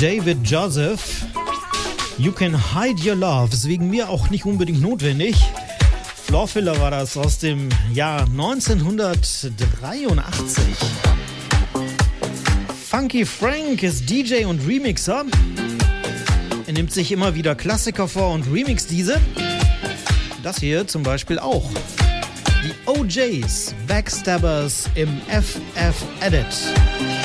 David Joseph. You can hide your love. Ist wegen mir auch nicht unbedingt notwendig. Floorfiller war das aus dem Jahr 1983. Funky Frank ist DJ und Remixer. Er nimmt sich immer wieder Klassiker vor und remixt diese. Das hier zum Beispiel auch. Die OJs, Backstabbers im FF Edit.